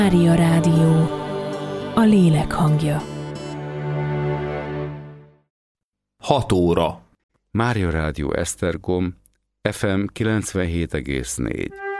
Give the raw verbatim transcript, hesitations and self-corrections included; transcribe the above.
Mária Rádió, a lélek hangja. hat óra. Mária Rádió Esztergom, ef em kilencvenhét egész négy.